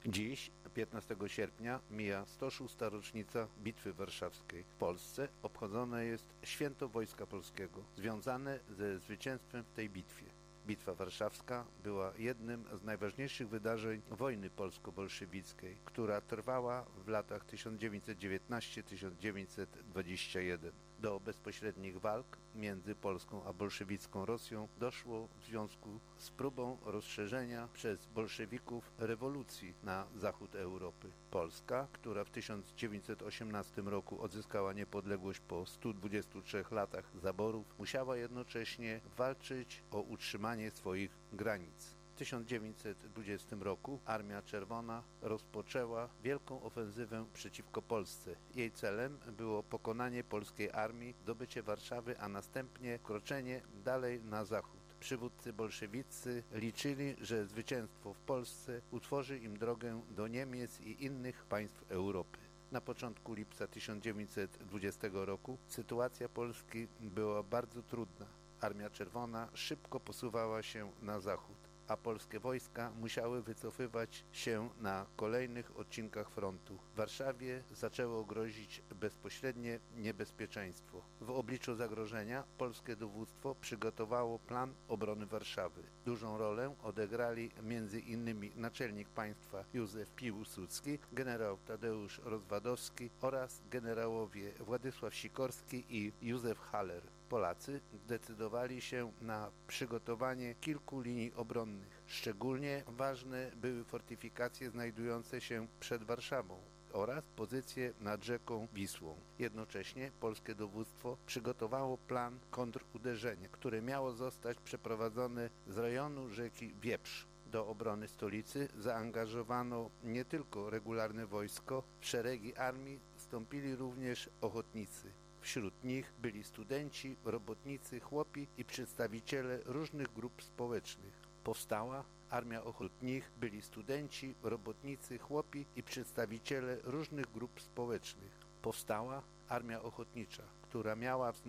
Dziś, 15 sierpnia, mija 106. rocznica Bitwy Warszawskiej. W Polsce obchodzone jest Święto Wojska Polskiego, związane ze zwycięstwem w tej bitwie. Bitwa Warszawska była jednym z najważniejszych wydarzeń wojny polsko-bolszewickiej, która trwała w latach 1919-1921. Do bezpośrednich walk między polską a bolszewicką Rosją doszło w związku z próbą rozszerzenia przez bolszewików rewolucji na zachód Europy. Polska, która w 1918 roku odzyskała niepodległość po 123 latach zaborów, musiała jednocześnie walczyć o utrzymanie swoich granic. W 1920 roku Armia Czerwona rozpoczęła wielką ofensywę przeciwko Polsce. Jej celem było pokonanie polskiej armii, zdobycie Warszawy, a następnie kroczenie dalej na zachód. Przywódcy bolszewicy liczyli, że zwycięstwo w Polsce utworzy im drogę do Niemiec i innych państw Europy. Na początku lipca 1920 roku sytuacja Polski była bardzo trudna. Armia Czerwona szybko posuwała się na zachód, a polskie wojska musiały wycofywać się na kolejnych odcinkach frontu. W Warszawie zaczęło grozić bezpośrednie niebezpieczeństwo. W obliczu zagrożenia polskie dowództwo przygotowało plan obrony Warszawy. Dużą rolę odegrali m.in. naczelnik państwa Józef Piłsudski, generał Tadeusz Rozwadowski oraz generałowie Władysław Sikorski i Józef Haller. Polacy zdecydowali się na przygotowanie kilku linii obronnych. Szczególnie ważne były fortyfikacje znajdujące się przed Warszawą oraz pozycje nad rzeką Wisłą. Jednocześnie polskie dowództwo przygotowało plan kontruderzenia, które miało zostać przeprowadzone z rejonu rzeki Wieprz. Do obrony stolicy zaangażowano nie tylko regularne wojsko, w szeregi armii wstąpili również ochotnicy. Wśród nich byli studenci, robotnicy, chłopi i przedstawiciele różnych grup społecznych. Powstała Armia Ochotniczych, byli studenci, robotnicy, chłopi i przedstawiciele różnych grup społecznych. Powstała Armia Ochotnicza, która miała